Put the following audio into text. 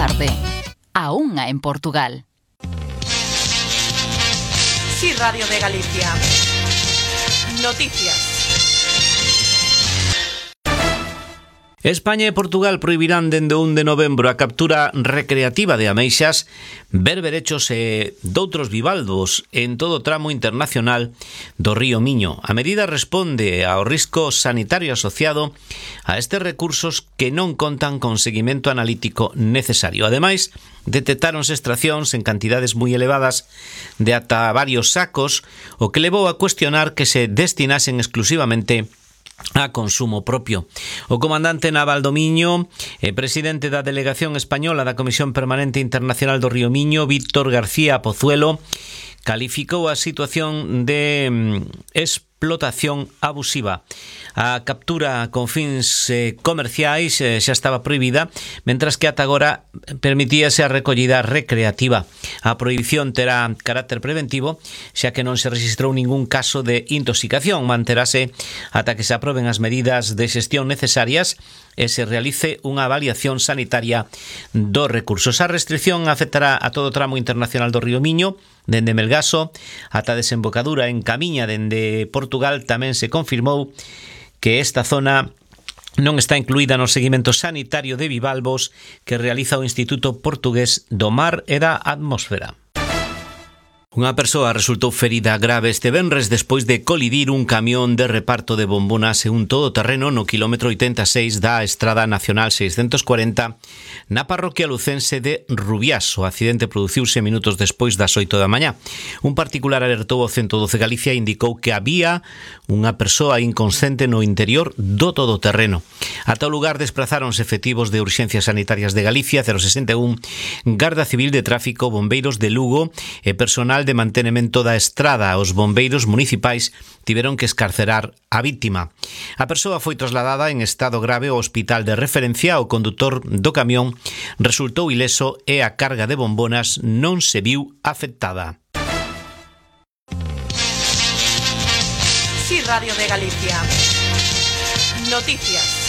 tarde. A unha en Portugal. Sí, Radio de Galicia. Noticias. España e Portugal prohibirán dende o 1 de novembro a captura recreativa de ameixas, berberechos e doutros bivalvos en todo o tramo internacional do río Miño. A medida responde ao risco sanitario asociado a estes recursos que non contan con seguimento analítico necesario. Ademais, detectáronse extraccións en cantidades moi elevadas de ata varios sacos, o que levou a cuestionar que se destinasen exclusivamente a consumo propio. O comandante naval do Miño e presidente da delegación española da Comisión Permanente Internacional do Río Miño, Víctor García Pozuelo, calificou a situación de explotación abusiva. A captura con fins comerciais xa estaba prohibida, mentras que ata agora permitíase a recollida recreativa. A prohibición terá carácter preventivo, xa que non se registrou ningún caso de intoxicación. Manterase ata que se aproben as medidas de xestión necesarias e se realice unha avaliación sanitaria dos recursos. A restricción afectará a todo o tramo internacional do río Miño, dende Melgaso ata a desembocadura en Camiña. Dende Portugal tamén se confirmou que esta zona non está incluída no seguimento sanitario de bivalvos que realiza o Instituto Portugués do Mar e da Atmósfera. Unha persoa resultou ferida grave este venres despois de colidir un camión de reparto de bombonas en un todoterreno no quilómetro 86 da Estrada Nacional 640 na parroquia lucense de Rubiaso. O accidente produciuse minutos despois das 8 da mañá. Un particular alertou ao 112 Galicia e indicou que había unha persoa inconsciente no interior do todoterreno. Ata o lugar desprazáronse efectivos de Urxencias Sanitarias de Galicia, 061, Garda Civil de Tráfico, bombeiros de Lugo e personal de mantenimento da estrada. Os bombeiros municipais tiveron que escarcerar a vítima. A persoa foi trasladada en estado grave ao hospital de referencia. O condutor do camión resultou ileso e a carga de bombonas non se viu afectada. Sí, Radio de Galicia. Noticias.